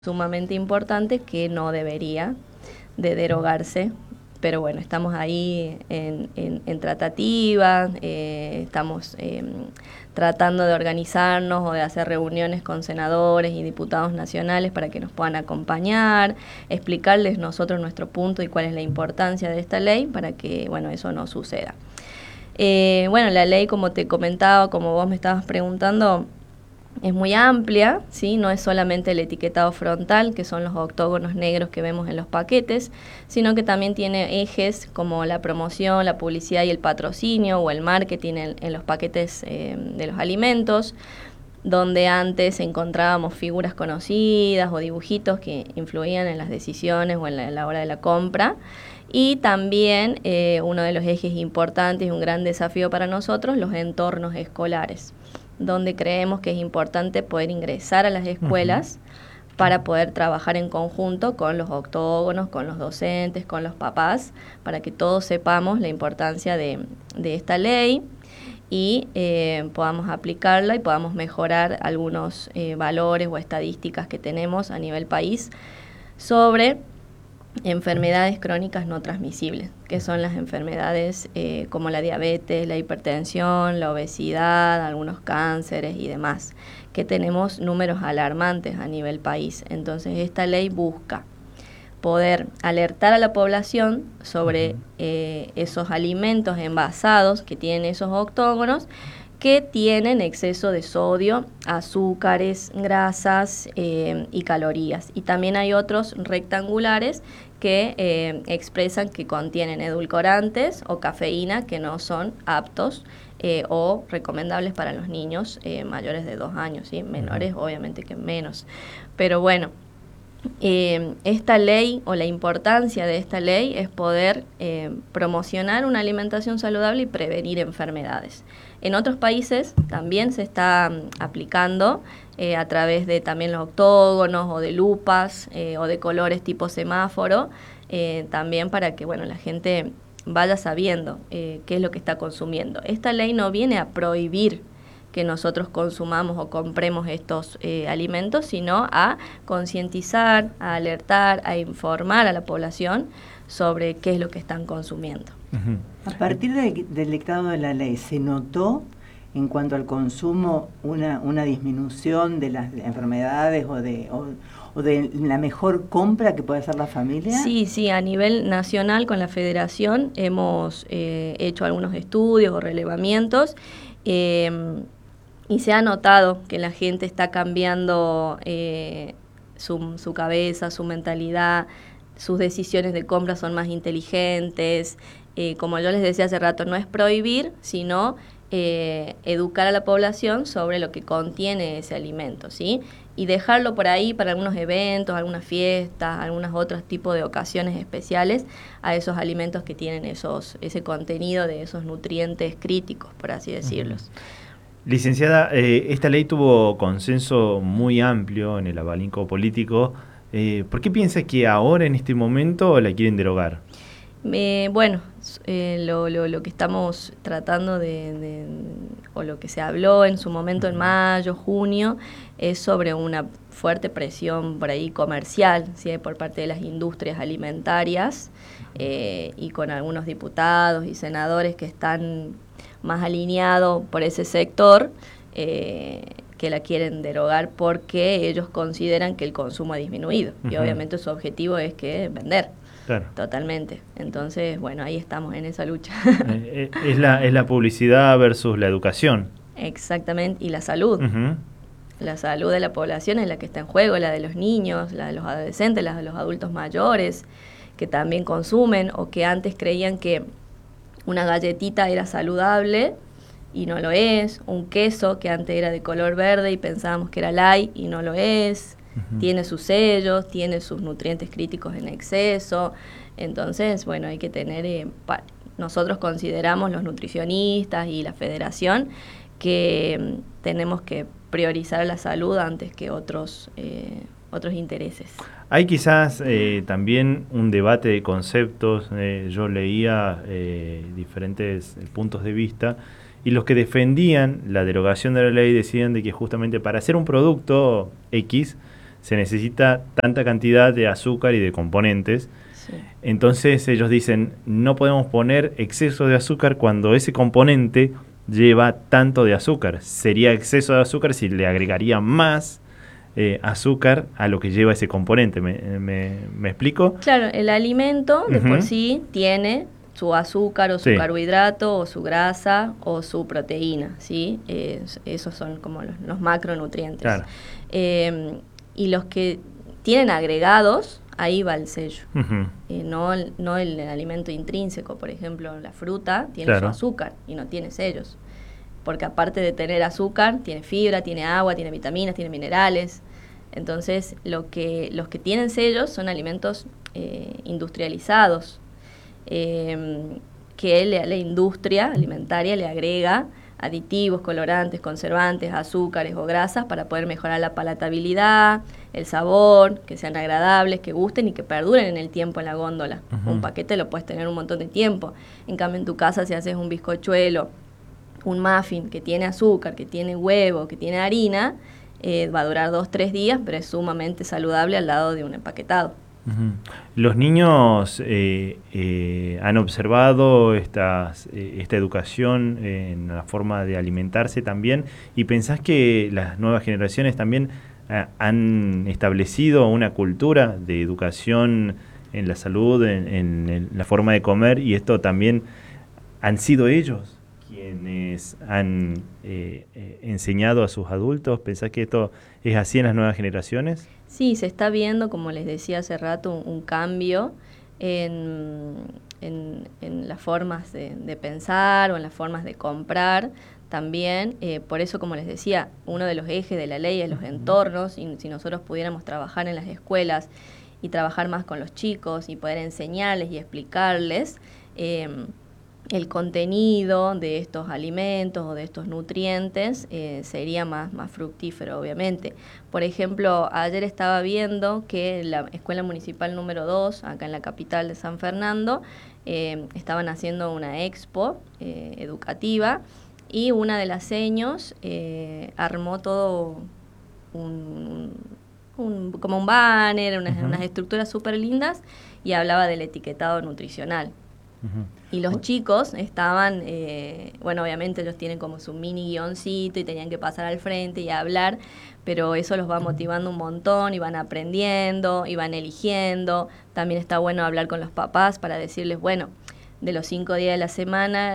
sumamente importante que no debería de derogarse, pero bueno, estamos ahí en tratativa, estamos tratando de organizarnos o de hacer reuniones con senadores y diputados nacionales para que nos puedan acompañar, explicarles nosotros nuestro punto y cuál es la importancia de esta ley para que, bueno, eso no suceda. Bueno, la ley, como te comentaba, como vos me estabas preguntando, es muy amplia, ¿sí? No es solamente el etiquetado frontal, que son los octógonos negros que vemos en los paquetes, sino que también tiene ejes como la promoción, la publicidad y el patrocinio o el marketing en los paquetes de los alimentos, donde antes encontrábamos figuras conocidas o dibujitos que influían en las decisiones o en la hora de la compra. Y también uno de los ejes importantes y un gran desafío para nosotros, los entornos escolares, donde creemos que es importante poder ingresar a las escuelas para poder trabajar en conjunto con los octógonos, con los docentes, con los papás, para que todos sepamos la importancia de esta ley y podamos aplicarla y podamos mejorar algunos valores o estadísticas que tenemos a nivel país sobre enfermedades crónicas no transmisibles, que son las enfermedades como la diabetes, la hipertensión, la obesidad, algunos cánceres y demás, que tenemos números alarmantes a nivel país. Entonces esta ley busca poder alertar a la población sobre esos alimentos envasados que tienen esos octógonos, que tienen exceso de sodio, azúcares, grasas y calorías. Y también hay otros rectangulares que expresan que contienen edulcorantes o cafeína que no son aptos o recomendables para los niños mayores de 2 años, ¿sí? Menores obviamente que menos. Pero bueno, esta ley o la importancia de esta ley es poder promocionar una alimentación saludable y prevenir enfermedades. En otros países también se está aplicando a través de también los octógonos o de lupas o de colores tipo semáforo, también para que bueno, la gente vaya sabiendo qué es lo que está consumiendo. Esta ley no viene a prohibir que nosotros consumamos o compremos estos alimentos, sino a concientizar, a alertar, a informar a la población sobre qué es lo que están consumiendo. A partir del dictado de la ley, ¿se notó en cuanto al consumo una disminución de las enfermedades o de la mejor compra que puede hacer la familia? Sí, a nivel nacional con la Federación hemos hecho algunos estudios o relevamientos y se ha notado que la gente está cambiando su cabeza, su mentalidad, sus decisiones de compra son más inteligentes. Como yo les decía hace rato, no es prohibir, sino educar a la población sobre lo que contiene ese alimento, ¿sí? Y dejarlo por ahí para algunos eventos, algunas fiestas, algunos otros tipos de ocasiones especiales a esos alimentos que tienen ese contenido de esos nutrientes críticos, por así decirlos. Licenciada, esta ley tuvo consenso muy amplio en el abanico político. ¿Por qué piensa que ahora, en este momento, la quieren derogar? Bueno, lo que estamos tratando o lo que se habló en su momento en mayo, junio, es sobre una fuerte presión por ahí comercial, ¿sí? Por parte de las industrias alimentarias y con algunos diputados y senadores que están más alineados por ese sector, que la quieren derogar porque ellos consideran que el consumo ha disminuido y obviamente su objetivo es que vender. Claro. Totalmente. Entonces, bueno, ahí estamos en esa lucha. Es la publicidad versus la educación. Exactamente, y la salud. La salud de la población es la que está en juego, la de los niños, la de los adolescentes, la de los adultos mayores, que también consumen o que antes creían que una galletita era saludable y no lo es, un queso que antes era de color verde y pensábamos que era light y no lo es. Tiene sus sellos, tiene sus nutrientes críticos en exceso. Entonces, bueno, hay que tener, nosotros consideramos los nutricionistas y la federación que tenemos que priorizar la salud antes que otros intereses. Hay quizás también un debate de conceptos. Yo leía diferentes puntos de vista y los que defendían la derogación de la ley decían de que justamente para hacer un producto X se necesita tanta cantidad de azúcar y de componentes. Sí. Entonces ellos dicen, no podemos poner exceso de azúcar cuando ese componente lleva tanto de azúcar. Sería exceso de azúcar si le agregaría más azúcar a lo que lleva ese componente. ¿Me explico? Claro, el alimento de por Ujú. sí tiene su azúcar o su Sí. carbohidrato o su grasa o su proteína, ¿sí? Esos son como los macronutrientes. Claro. Y los que tienen agregados, ahí va el sello. Ujú. No el alimento intrínseco, por ejemplo, la fruta tiene Claro. su azúcar y no tiene sellos. Porque aparte de tener azúcar, tiene fibra, tiene agua, tiene vitaminas, tiene minerales. Entonces, los que tienen sellos son alimentos industrializados, que la industria alimentaria le agrega aditivos, colorantes, conservantes, azúcares o grasas para poder mejorar la palatabilidad, el sabor, que sean agradables, que gusten y que perduren en el tiempo en la góndola. Ujú. Un paquete lo puedes tener un montón de tiempo. En cambio, en tu casa, si haces un bizcochuelo, un muffin que tiene azúcar, que tiene huevo, que tiene harina, va a durar 2-3 días, pero es sumamente saludable al lado de un empaquetado. Ujú. Los niños han observado esta educación en la forma de alimentarse también, y pensás que las nuevas generaciones también han establecido una cultura de educación en la salud, en la forma de comer, y esto también han sido ellos quienes han enseñado a sus adultos. ¿Pensás que esto es así en las nuevas generaciones? Sí, se está viendo, como les decía hace rato, un cambio en las formas de pensar o en las formas de comprar también. Por eso, como les decía, uno de los ejes de la ley es los entornos, y si nosotros pudiéramos trabajar en las escuelas y trabajar más con los chicos y poder enseñarles y explicarles el contenido de estos alimentos o de estos nutrientes, sería más fructífero, obviamente. Por ejemplo, ayer estaba viendo que la Escuela Municipal número 2, acá en la capital de San Fernando, estaban haciendo una expo educativa, y una de las seños armó todo como un banner, unas estructuras súper lindas, y hablaba del etiquetado nutricional. Ujú. Y los chicos estaban, bueno, obviamente ellos tienen como su mini guioncito y tenían que pasar al frente y hablar, pero eso los va motivando un montón y van aprendiendo y van eligiendo. También está bueno hablar con los papás para decirles, bueno, de los 5 días de la semana,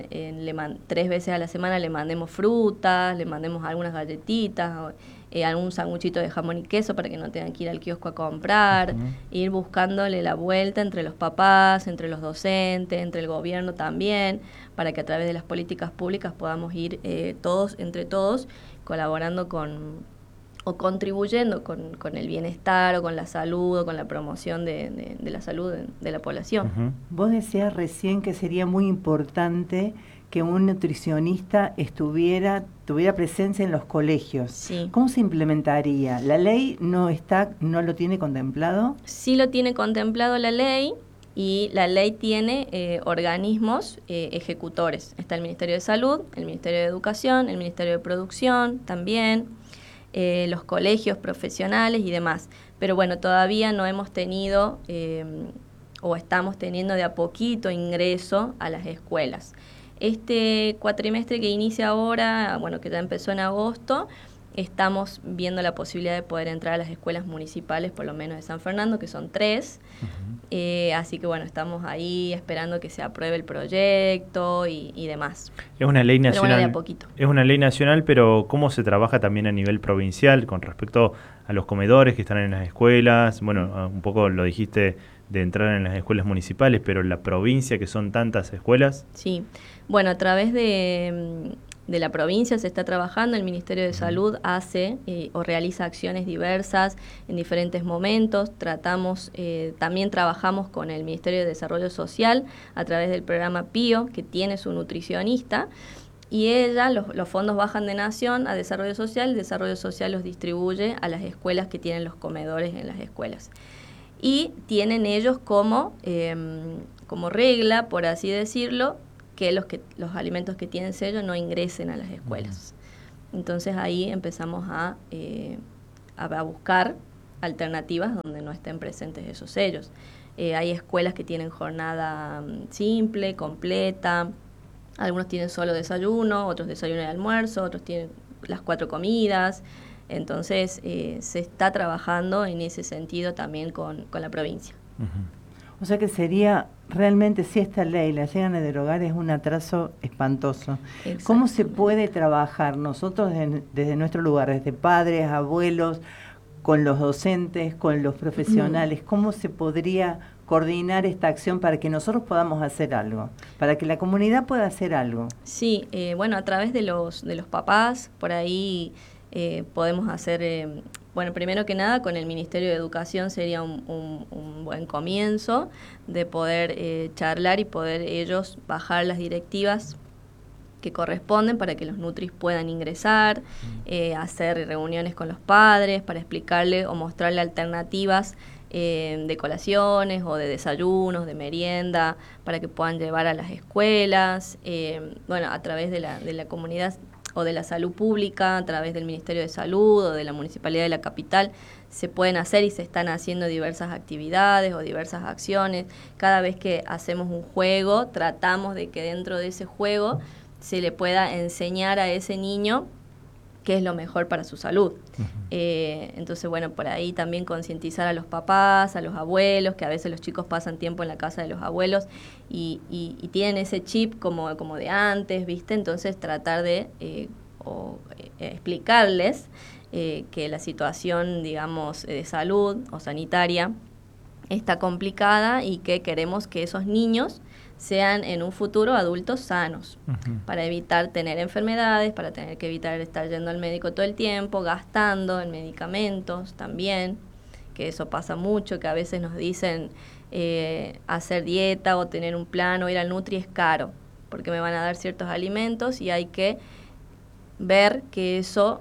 3 veces a la semana le mandemos frutas, le mandemos algunas galletitas, algún sanguchito de jamón y queso para que no tengan que ir al kiosco a comprar, ir buscándole la vuelta entre los papás, entre los docentes, entre el gobierno también, para que a través de las políticas públicas podamos ir todos, entre todos, colaborando o contribuyendo con el bienestar o con la salud o con la promoción de la salud de la población. Ujú. Vos decías recién que sería muy importante que un nutricionista tuviera presencia en los colegios. Sí. ¿Cómo se implementaría? ¿La ley no lo tiene contemplado? Sí lo tiene contemplado la ley, y la ley tiene organismos ejecutores. Está el Ministerio de Salud, el Ministerio de Educación, el Ministerio de Producción también, los colegios profesionales y demás. Pero bueno, todavía no hemos tenido o estamos teniendo de a poquito ingreso a las escuelas. Este cuatrimestre que inicia ahora, bueno, que ya empezó en agosto, estamos viendo la posibilidad de poder entrar a las escuelas municipales, por lo menos de San Fernando, que son 3. Así que bueno, estamos ahí esperando que se apruebe el proyecto y demás. Es una ley Pero bueno, nacional. de a poquito. Es una ley nacional, pero ¿cómo se trabaja también a nivel provincial con respecto a los comedores que están en las escuelas? Bueno, un poco lo dijiste de entrar en las escuelas municipales, pero la provincia, que son tantas escuelas. Sí, bueno, a través de la provincia se está trabajando. El Ministerio de Salud hace o realiza acciones diversas en diferentes momentos. También trabajamos con el Ministerio de Desarrollo Social a través del programa PIO, que tiene su nutricionista, y los fondos bajan de Nación a Desarrollo Social. El Desarrollo Social los distribuye a las escuelas que tienen los comedores en las escuelas. Y tienen ellos como regla, por así decirlo, que los alimentos que tienen sello no ingresen a las escuelas. Entonces ahí empezamos a buscar alternativas donde no estén presentes esos sellos. Hay escuelas que tienen jornada simple, completa, algunos tienen solo desayuno, otros desayuno y almuerzo, otros tienen las 4 comidas. Entonces se está trabajando en ese sentido también con la provincia. O sea que sería, realmente, si esta ley la llegan a derogar, es un atraso espantoso. ¿Cómo se puede trabajar nosotros desde nuestro lugar, desde padres, abuelos, con los docentes, con los profesionales? ¿Cómo se podría coordinar esta acción para que nosotros podamos hacer algo, para que la comunidad pueda hacer algo? Sí, bueno, a través de los papás, por ahí podemos hacer... Bueno, primero que nada, con el Ministerio de Educación sería un buen comienzo de poder charlar y poder ellos bajar las directivas que corresponden para que los nutris puedan ingresar, hacer reuniones con los padres para explicarle o mostrarle alternativas de colaciones o de desayunos, de merienda, para que puedan llevar a las escuelas, bueno, a través de la comunidad o de la salud pública, a través del Ministerio de Salud o de la Municipalidad de la Capital, se pueden hacer y se están haciendo diversas actividades o diversas acciones. Cada vez que hacemos un juego, tratamos de que dentro de ese juego se le pueda enseñar a ese niño qué es lo mejor para su salud. Entonces, bueno, por ahí también concientizar a los papás, a los abuelos, que a veces los chicos pasan tiempo en la casa de los abuelos y tienen ese chip como de antes, ¿viste? Entonces tratar de explicarles que la situación, digamos, de salud o sanitaria está complicada y que queremos que esos niños sean en un futuro adultos sanos, para evitar tener enfermedades, para tener que evitar estar yendo al médico todo el tiempo, gastando en medicamentos también, que eso pasa mucho, que a veces nos dicen hacer dieta o tener un plan o ir al Nutri es caro, porque me van a dar ciertos alimentos y hay que ver que eso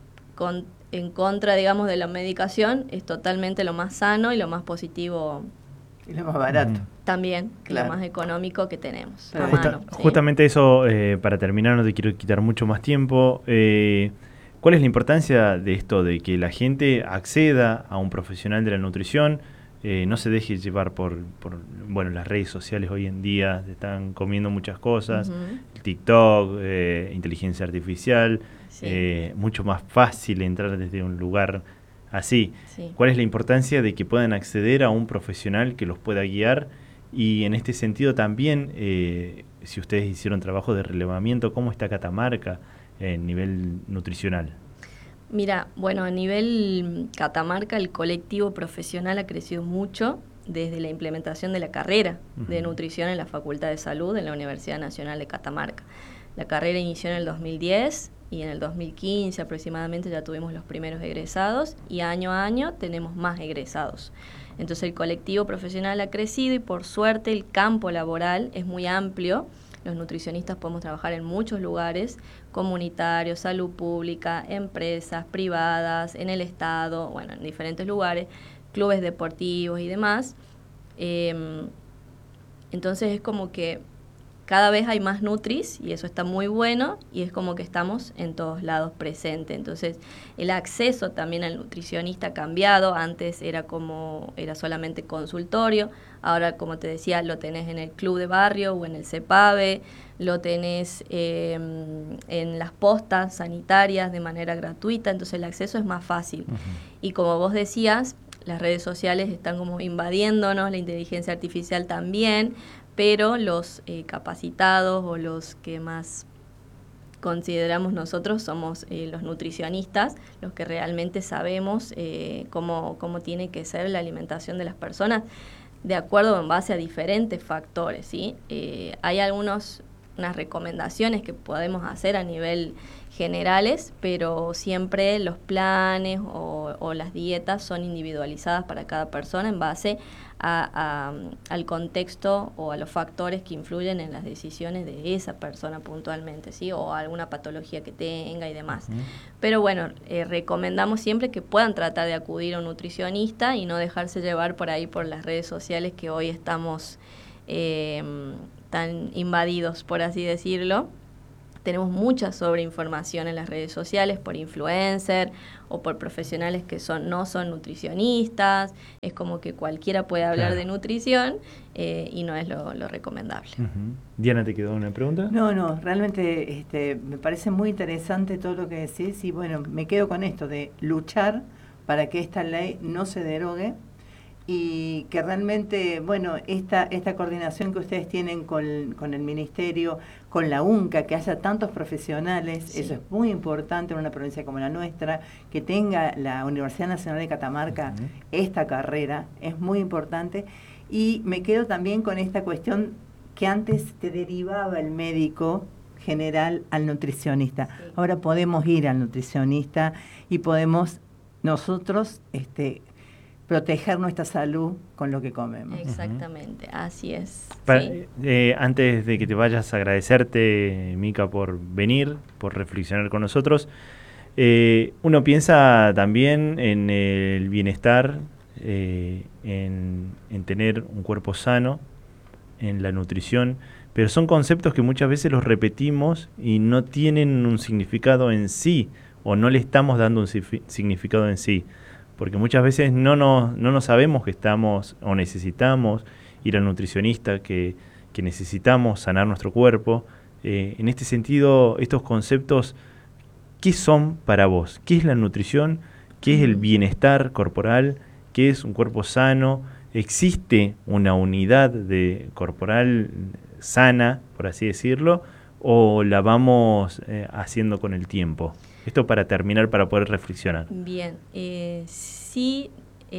en contra, digamos, de la medicación es totalmente lo más sano y lo más positivo. Y lo más barato. También, claro. Lo más económico que tenemos. Justamente eso, para terminar, no te quiero quitar mucho más tiempo. ¿Cuál es la importancia de esto, de que la gente acceda a un profesional de la nutrición? No se deje llevar por bueno, las redes sociales hoy en día están comiendo muchas cosas, TikTok, inteligencia artificial, mucho más fácil entrar desde un lugar así. ¿Cuál es la importancia de que puedan acceder a un profesional que los pueda guiar? Y en este sentido también, si ustedes hicieron trabajo de relevamiento, ¿cómo está Catamarca en nivel nutricional? Mira, bueno, a nivel Catamarca el colectivo profesional ha crecido mucho desde la implementación de la carrera de nutrición en la Facultad de Salud en la Universidad Nacional de Catamarca. La carrera inició en el 2010 y en el 2015 aproximadamente ya tuvimos los primeros egresados y año a año tenemos más egresados. Entonces el colectivo profesional ha crecido y por suerte el campo laboral es muy amplio. Los nutricionistas podemos trabajar en muchos lugares, comunitarios, salud pública, empresas, privadas, en el Estado, bueno, en diferentes lugares, clubes deportivos y demás. Entonces es como que cada vez hay más nutris y eso está muy bueno y es como que estamos en todos lados presentes. Entonces el acceso también al nutricionista ha cambiado. Antes era solamente consultorio, ahora como te decía lo tenés en el club de barrio o en el CEPAVE, lo tenés en las postas sanitarias de manera gratuita, entonces el acceso es más fácil. Y como vos decías, las redes sociales están como invadiéndonos, la inteligencia artificial también, pero los capacitados o los que más consideramos nosotros somos los nutricionistas, los que realmente sabemos cómo tiene que ser la alimentación de las personas de acuerdo en base a diferentes factores, ¿sí? Hay unas recomendaciones que podemos hacer a nivel generales, pero siempre los planes o las dietas son individualizadas para cada persona en base al contexto o a los factores que influyen en las decisiones de esa persona puntualmente, ¿sí? O alguna patología que tenga y demás. Pero bueno, recomendamos siempre que puedan tratar de acudir a un nutricionista y no dejarse llevar por ahí por las redes sociales que hoy estamos tan invadidos, por así decirlo. tenemos mucha sobreinformación en las redes sociales por influencer o por profesionales que no son nutricionistas. Es como que cualquiera puede hablar de nutrición y no es lo recomendable. Diana, ¿te quedó una pregunta? No, realmente me parece muy interesante todo lo que decís y bueno, me quedo con esto de luchar para que esta ley no se derogue y que realmente, bueno, esta coordinación que ustedes tienen con el Ministerio, con la UNCA, que haya tantos profesionales, sí. Eso es muy importante en una provincia como la nuestra, que tenga la Universidad Nacional de Catamarca esta carrera, es muy importante. Y me quedo también con esta cuestión que antes te derivaba el médico general al nutricionista. Sí. Ahora podemos ir al nutricionista y podemos nosotros proteger nuestra salud con lo que comemos. Exactamente, así es. Sí. Antes de que te vayas, agradecerte, Mica, por venir, por reflexionar con nosotros. Uno piensa también en el bienestar, en tener un cuerpo sano, en la nutrición, pero son conceptos que muchas veces los repetimos y no tienen un significado en sí, o no le estamos dando un significado en sí. Porque muchas veces no nos sabemos que estamos o necesitamos ir al nutricionista, que necesitamos sanar nuestro cuerpo. En este sentido, estos conceptos, ¿qué son para vos? ¿Qué es la nutrición? ¿Qué es el bienestar corporal? ¿Qué es un cuerpo sano? ¿Existe una unidad corporal sana, por así decirlo, o la vamos haciendo con el tiempo? Esto para terminar, para poder reflexionar. Bien, sí,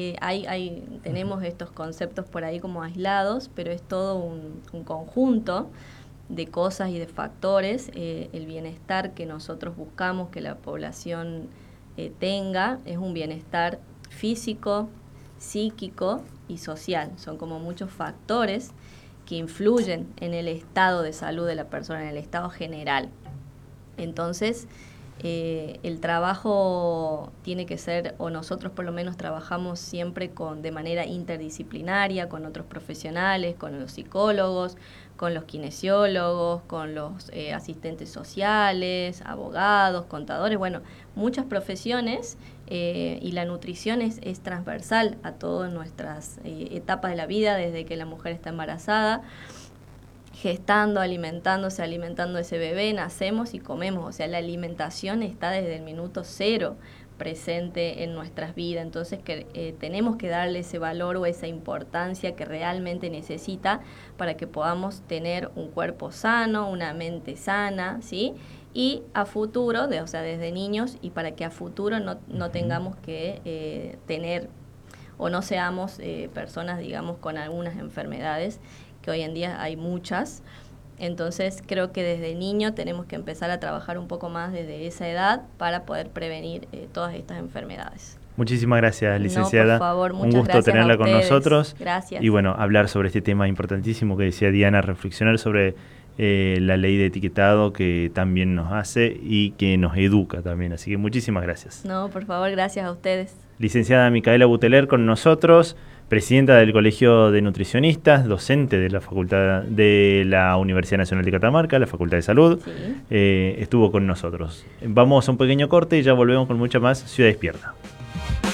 tenemos estos conceptos por ahí como aislados, pero es todo un conjunto de cosas y de factores. El bienestar que nosotros buscamos que la población tenga es un bienestar físico, psíquico y social. Son como muchos factores que influyen en el estado de salud de la persona, en el estado general. Entonces, el trabajo tiene que ser, o nosotros por lo menos trabajamos siempre de manera interdisciplinaria, con otros profesionales, con los psicólogos, con los kinesiólogos, con los asistentes sociales, abogados, contadores, bueno, muchas profesiones, y la nutrición es transversal a todas nuestras etapas de la vida, desde que la mujer está embarazada, gestando, alimentando ese bebé, nacemos y comemos. O sea, la alimentación está desde el minuto cero presente en nuestras vidas. Entonces tenemos que darle ese valor o esa importancia que realmente necesita para que podamos tener un cuerpo sano, una mente sana, ¿sí? Y a futuro, o sea, desde niños, y para que a futuro no tengamos que tener o no seamos personas, digamos, con algunas enfermedades, que hoy en día hay muchas. Entonces creo que desde niño tenemos que empezar a trabajar un poco más desde esa edad para poder prevenir todas estas enfermedades. Muchísimas gracias, licenciada. No, por favor, muchas un gusto gracias tenerla a con ustedes. Nosotros. Gracias. Y bueno, hablar sobre este tema importantísimo que decía Diana, reflexionar sobre la ley de etiquetado que también nos hace y que nos educa también. Así que muchísimas gracias. No, por favor, gracias a ustedes. Licenciada Micaela Buteler con nosotros, presidenta del Colegio de Nutricionistas, docente de la Facultad de la Universidad Nacional de Catamarca, la Facultad de Salud, sí. Estuvo con nosotros. Vamos a un pequeño corte y ya volvemos con mucha más Ciudad Despierta.